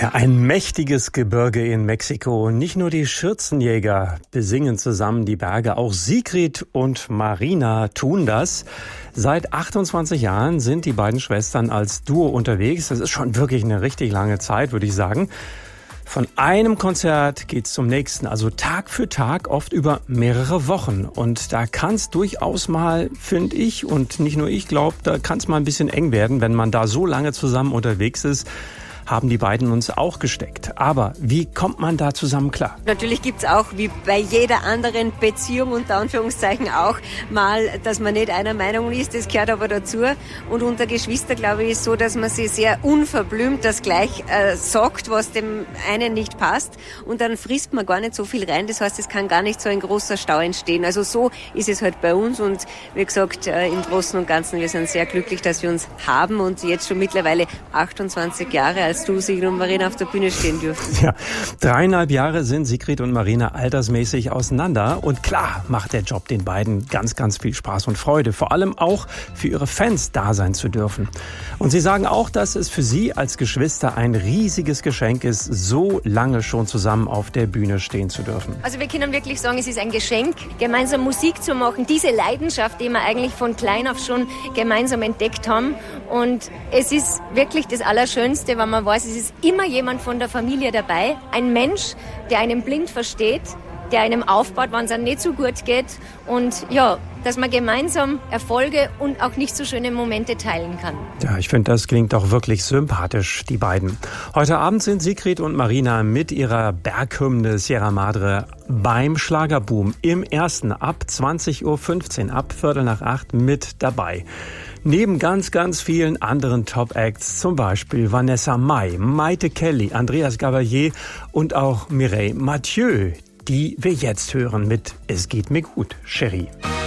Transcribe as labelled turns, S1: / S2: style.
S1: Ja, ein mächtiges Gebirge in Mexiko. Nicht nur die Schürzenjäger besingen zusammen die Berge, auch Sigrid und Marina tun das. Seit 28 Jahren sind die beiden Schwestern als Duo unterwegs. Das ist schon wirklich eine richtig lange Zeit, würde ich sagen. Von einem Konzert geht's zum nächsten, also Tag für Tag, oft über mehrere Wochen. Und da kann's durchaus mal, finde ich, und nicht nur ich glaube, da kann's mal ein bisschen eng werden, wenn man da so lange zusammen unterwegs ist. Haben die beiden uns auch gesteckt. Aber wie kommt man da zusammen klar?
S2: Natürlich gibt's auch, wie bei jeder anderen Beziehung, unter Anführungszeichen auch, mal, dass man nicht einer Meinung ist, das gehört aber dazu. Und unter Geschwister, glaube ich, ist so, dass man sich sehr unverblümt das gleich sagt, was dem einen nicht passt. Und dann frisst man gar nicht so viel rein. Das heißt, es kann gar nicht so ein großer Stau entstehen. Also so ist es halt bei uns. Und wie gesagt, im Großen und Ganzen, wir sind sehr glücklich, dass wir uns haben und jetzt schon mittlerweile 28 Jahre als du, Sigrid und Marina, auf der Bühne stehen dürfen.
S1: Ja, 3,5 Jahre sind Sigrid und Marina altersmäßig auseinander. Und klar macht der Job den beiden ganz, ganz viel Spaß und Freude. Vor allem auch für ihre Fans da sein zu dürfen. Und sie sagen auch, dass es für sie als Geschwister ein riesiges Geschenk ist, so lange schon zusammen auf der Bühne stehen zu dürfen.
S3: Also wir können wirklich sagen, es ist ein Geschenk, gemeinsam Musik zu machen. Diese Leidenschaft, die wir eigentlich von klein auf schon gemeinsam entdeckt haben. Und es ist wirklich das Allerschönste, wenn man weiß, es ist immer jemand von der Familie dabei. Ein Mensch, der einen blind versteht, der einem aufbaut, wenn es einem nicht so gut geht. Und ja, dass man gemeinsam Erfolge und auch nicht so schöne Momente teilen kann.
S1: Ja, ich finde, das klingt doch wirklich sympathisch, die beiden. Heute Abend sind Sigrid und Marina mit ihrer Berghymne Sierra Madre beim Schlagerboom im Ersten ab 20.15 Uhr, ab 7:45 mit dabei. Neben ganz, ganz vielen anderen Top-Acts, zum Beispiel Vanessa Mai, Maite Kelly, Andreas Gabalier und auch Mireille Mathieu, die wir jetzt hören mit Es geht mir gut, Chérie.